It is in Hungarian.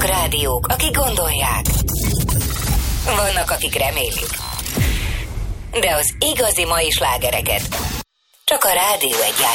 rádiók, akik gondolják. Vannak, akik remélik. De az igazi mai slágereket csak a Rádió 1 játssza.